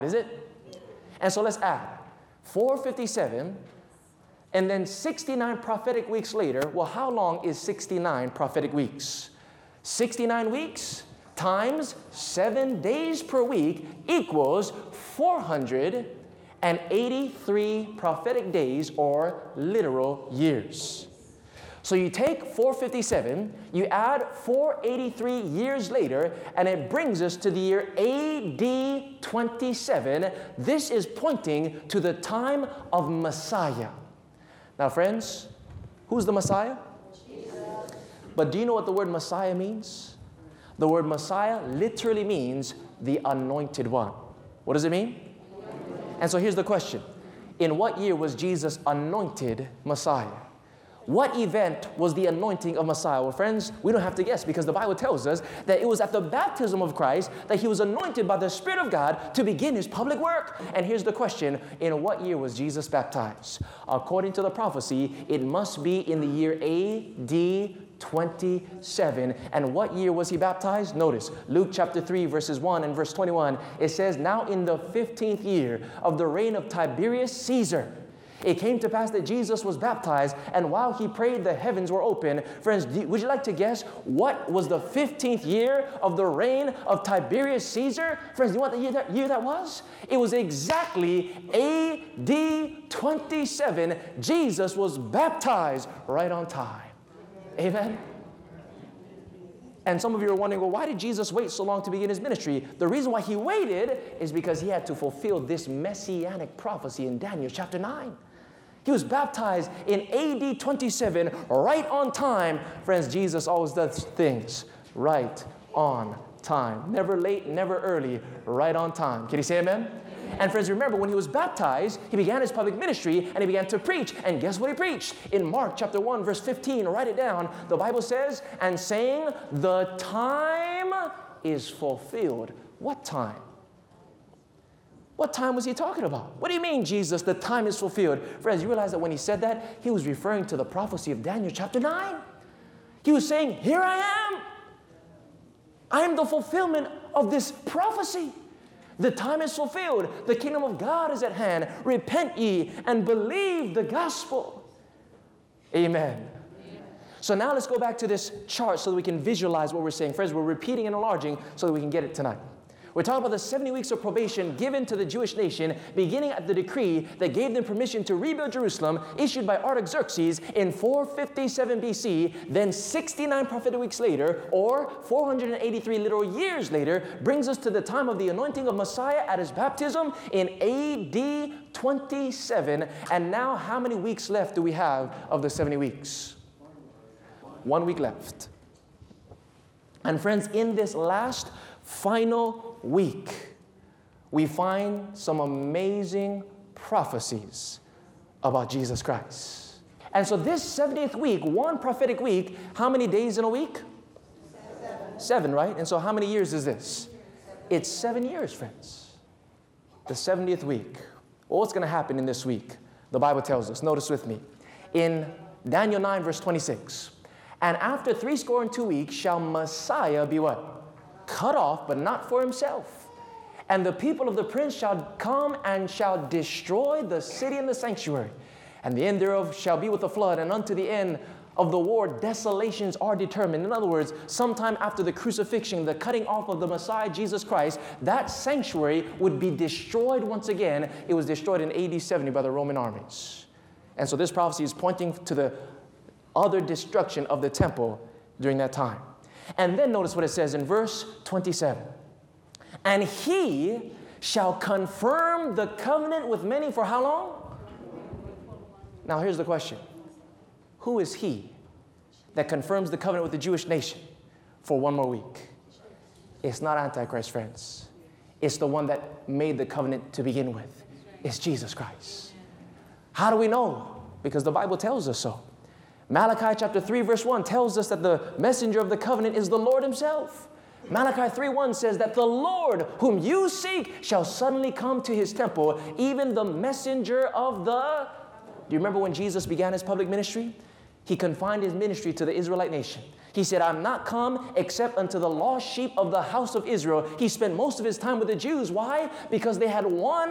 Is it? And so let's add 457 and then 69 prophetic weeks later. Well, how long is 69 prophetic weeks? 69 weeks times 7 days per week equals 483 prophetic days or literal years. So you take 457, you add 483 years later, and it brings us to the year AD 27. This is pointing to the time of Messiah. Now, friends, who's the Messiah? Jesus. But do you know what the word Messiah means? The word Messiah literally means the anointed one. What does it mean? And so here's the question. In what year was Jesus anointed Messiah? What event was the anointing of Messiah? Well, friends, we don't have to guess because the Bible tells us that it was at the baptism of Christ that he was anointed by the Spirit of God to begin his public work. And here's the question. In what year was Jesus baptized? According to the prophecy, it must be in the year AD 27. And what year was he baptized? Notice, Luke chapter 3, verses 1 and verse 21. It says, now in the 15th year of the reign of Tiberius Caesar, it came to pass that Jesus was baptized, and while he prayed, the heavens were open. Friends, would you like to guess what was the 15th year of the reign of Tiberius Caesar? Friends, do you know what the year that was? It was exactly AD 27. Jesus was baptized right on time. Amen? And some of you are wondering, well, why did Jesus wait so long to begin his ministry? The reason why he waited is because he had to fulfill this messianic prophecy in Daniel chapter 9. He was baptized in AD 27, right on time. Friends, Jesus always does things right on time. Never late, never early, right on time. Can you say amen? And friends, remember, when he was baptized, he began his public ministry and he began to preach. And guess what he preached? In Mark chapter 1, verse 15, write it down. The Bible says, and saying, the time is fulfilled. What time? What time was he talking about? What do you mean, Jesus, the time is fulfilled? Friends, you realize that when he said that, he was referring to the prophecy of Daniel chapter 9. He was saying, here I am. I am the fulfillment of this prophecy. The time is fulfilled. The kingdom of God is at hand. Repent ye and believe the gospel. Amen. So now let's go back to this chart so that we can visualize what we're saying. Friends, we're repeating and enlarging so that we can get it tonight. We're talking about the 70 weeks of probation given to the Jewish nation, beginning at the decree that gave them permission to rebuild Jerusalem, issued by Artaxerxes in 457 BC. Then 69 prophetic weeks later, or 483 literal years later, brings us to the time of the anointing of Messiah at his baptism in AD 27. And now how many weeks left do we have of the 70 weeks? 1 week left. And friends, in this last final week, we find some amazing prophecies about Jesus Christ. And so this 70th week, one prophetic week, how many days in a week? 7, right? And so how many years is this? It's 7 years, friends. The 70th week. Well, what's going to happen in this week? The Bible tells us. Notice with me. In Daniel 9, verse 26. And after 62 weeks shall Messiah be what? Cut off, but not for himself. And the people of the prince shall come and shall destroy the city and the sanctuary. And the end thereof shall be with a flood, and unto the end of the war desolations are determined. In other words, sometime after the crucifixion, the cutting off of the Messiah, Jesus Christ, that sanctuary would be destroyed once again. It was destroyed in AD 70 by the Roman armies. And so this prophecy is pointing to the other destruction of the temple during that time. And then notice what it says in verse 27. And he shall confirm the covenant with many for how long? Now here's the question. Who is he that confirms the covenant with the Jewish nation for 1 more week? It's not Antichrist, friends. It's the one that made the covenant to begin with. It's Jesus Christ. How do we know? Because the Bible tells us so. Malachi chapter 3 verse 1 tells us that the messenger of the covenant is the Lord himself. Malachi 3:1 says that the Lord whom you seek shall suddenly come to his temple, even the messenger of the... Do you remember when Jesus began his public ministry? He confined his ministry to the Israelite nation. He said, I'm not come except unto the lost sheep of the house of Israel. He spent most of his time with the Jews. Why? Because they had one